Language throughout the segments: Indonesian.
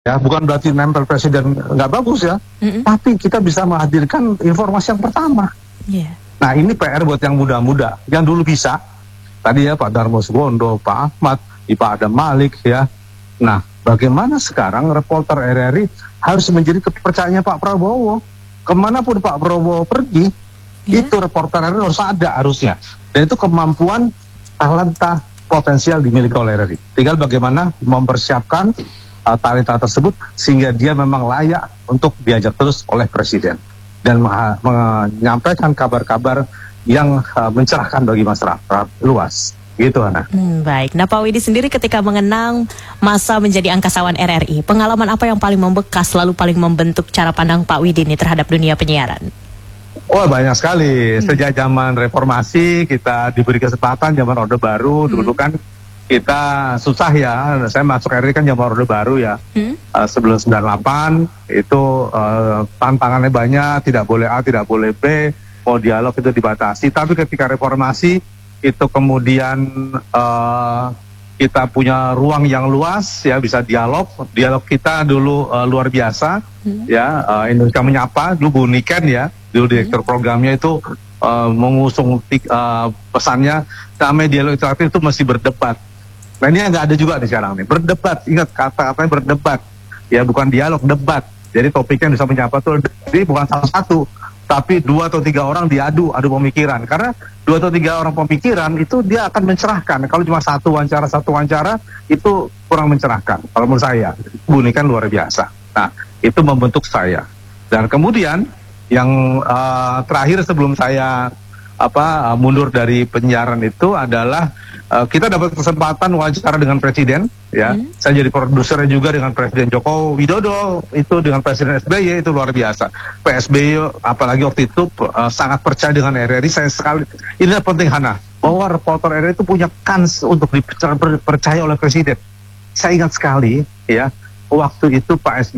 Ya, bukan berarti nempel presiden nggak bagus ya, tapi kita bisa menghadirkan informasi yang pertama. Yeah. Nah, ini PR buat yang muda-muda, yang dulu bisa. Tadi ya Pak Darmo Sugondo, Pak Ahmad, Pak Adam Malik ya. Nah, bagaimana sekarang reporter RRI harus menjadi kepercayaannya Pak Prabowo. Kemanapun Pak Prabowo pergi, itu reporter RRI harus ada harusnya. Dan itu kemampuan, talenta, potensial dimiliki oleh RRI. Tinggal bagaimana mempersiapkan talenta tersebut sehingga dia memang layak untuk diajak terus oleh presiden dan menyampaikan kabar-kabar yang mencerahkan bagi masyarakat luas. Gitu, Ana. Baik. Nah, Pak Widi sendiri ketika mengenang masa menjadi angkasawan RRI, pengalaman apa yang paling membekas, lalu paling membentuk cara pandang Pak Widi ini terhadap dunia penyiaran? Oh, banyak sekali. Sejak zaman reformasi kita diberi kesempatan, zaman Orde Baru dulu kan kita susah ya. Saya masuk RRI kan zaman Orde Baru ya. Sebelum 98 itu tantangannya banyak, tidak boleh A, tidak boleh B, mau dialog itu dibatasi. Tapi ketika reformasi itu kemudian kita punya ruang yang luas ya, bisa dialog kita dulu luar biasa ya. Indonesia Menyapa dulu Bu Niken ya, dulu direktur programnya itu mengusung pesannya namanya dialog interaktif itu mesti berdebat. Nah, ini nggak ada juga nih sekarang nih, berdebat. Ingat kata-katanya berdebat ya, bukan dialog, debat. Jadi topiknya bisa menyapa tuh, jadi bukan salah satu, tapi 2 atau 3 orang adu pemikiran. Karena 2 atau 3 orang pemikiran itu dia akan mencerahkan. Kalau cuma satu wawancara itu kurang mencerahkan. Kalau menurut saya, Bu ini kan luar biasa. Nah, itu membentuk saya. Dan kemudian yang terakhir sebelum saya mundur dari penyiaran itu adalah kita dapat kesempatan wawancara dengan presiden ya. Saya jadi produsernya juga dengan Presiden Joko Widodo, itu dengan Presiden SBY, itu luar biasa. Pak SBY apalagi waktu itu sangat percaya dengan RRI. Saya sekali, ini penting Hana, bahwa reporter RRI itu punya kans untuk dipercaya oleh presiden. Saya ingat sekali ya, waktu itu Pak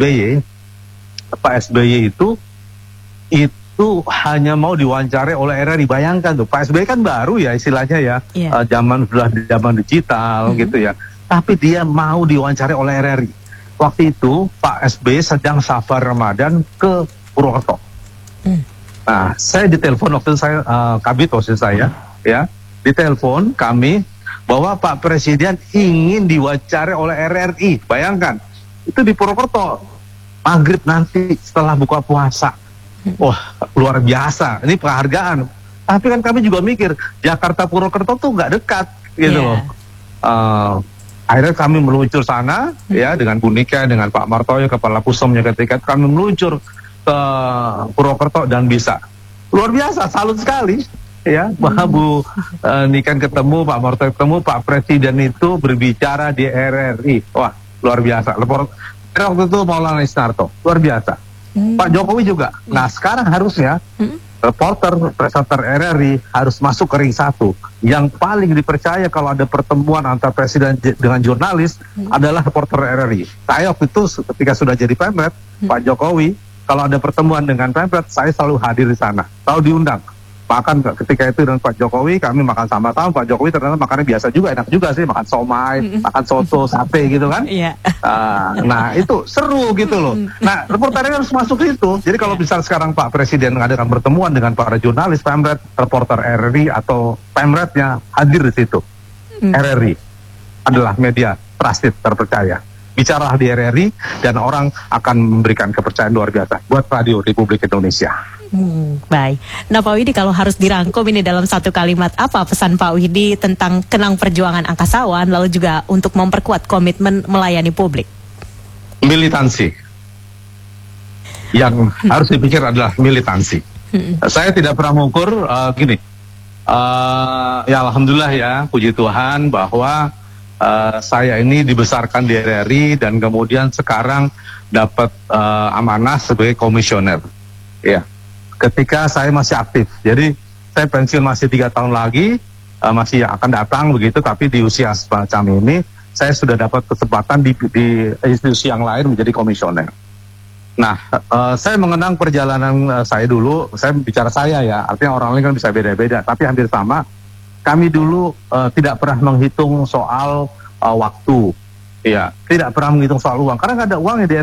SBY itu hanya mau diwawancarai oleh RRI. Bayangkan tuh, Pak SBY kan baru ya istilahnya ya, zaman digital gitu ya, tapi dia mau diwawancarai oleh RRI. Waktu itu Pak SBY sedang safar Ramadan ke Purwokerto. Nah, saya ditelepon waktu itu, saya kabit waktu saya ya, ditelepon kami bahwa Pak Presiden ingin diwawancarai oleh RRI. Bayangkan, itu di Purwokerto, maghrib nanti setelah buka puasa. Wah, luar biasa, ini penghargaan. Tapi kan kami juga mikir, Jakarta Purwokerto tuh nggak dekat gitu loh. Akhirnya kami meluncur sana ya, dengan Bu Nika, dengan Pak Martoyo, Kepala Pusomnya, ketika kami meluncur ke Purwokerto dan bisa. Luar biasa, salut sekali ya, bahwa Bu Nika ketemu, Pak Martoyo ketemu, Pak Presiden itu berbicara di RRI. Wah, luar biasa. Waktu itu Maulana Isnarto, luar biasa. Pak Jokowi juga. Nah, sekarang harusnya presenter RRI harus masuk ke ring 1. Yang paling dipercaya kalau ada pertemuan antara presiden dengan jurnalis adalah reporter RRI. Saya waktu itu ketika sudah jadi Pemret, Pak Jokowi, kalau ada pertemuan dengan Pemret, saya selalu hadir di sana, selalu diundang. Makan ketika itu dengan Pak Jokowi, kami makan sama-sama. Pak Jokowi ternyata makannya biasa juga, enak juga sih, makan somai, makan soto, sate gitu kan. Nah, itu seru gitu loh. Nah, reporternya harus masuk situ. Jadi kalau misal sekarang Pak Presiden mengadakan pertemuan dengan para jurnalis Pemret, reporter RRI atau Pemretnya hadir di situ. RRI adalah media trusted, terpercaya. Bicaralah di RRI dan orang akan memberikan kepercayaan luar biasa buat radio Republik Indonesia. Baik. Nah, Pak Widi, kalau harus dirangkum ini dalam satu kalimat, apa pesan Pak Widi tentang kenang perjuangan angkasawan, lalu juga untuk memperkuat komitmen melayani publik? Militansi. Yang harus dipikir adalah militansi. Saya tidak pernah mengukur gini. Ya alhamdulillah ya, puji Tuhan bahwa saya ini dibesarkan di RRI dan kemudian sekarang dapat amanah sebagai komisioner. Ya. Ketika saya masih aktif, jadi saya pensiun masih 3 tahun lagi, masih akan datang begitu, tapi di usia semacam ini saya sudah dapat kesempatan di institusi yang lain menjadi komisioner. Nah, saya mengenang perjalanan saya dulu, saya bicara saya ya, artinya orang lain kan bisa beda-beda, tapi hampir sama. Kami dulu tidak pernah menghitung soal waktu, Iya, tidak pernah menghitung soal uang karena nggak ada uangnya di